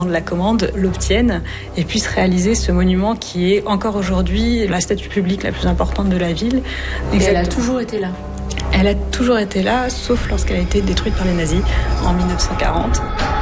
de la commande l'obtiennent et puissent réaliser ce monument qui est encore aujourd'hui la statue publique la plus importante de la ville. Et elle a toujours été là. Elle a toujours été là, sauf lorsqu'elle a été détruite par les nazis en 1940.